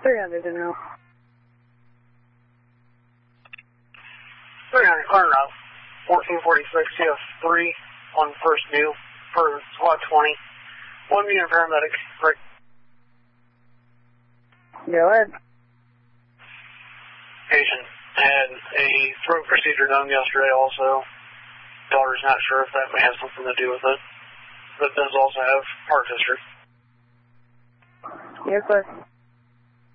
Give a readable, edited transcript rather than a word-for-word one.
300 to know. 300, clear route. 1446, you have 3 on first due for squad 20. 1 unit paramedic, break. Go ahead. Patient had a throat procedure done yesterday also. Daughter's not sure if that may have something to do with it. But does also have heart history. Yes, sir.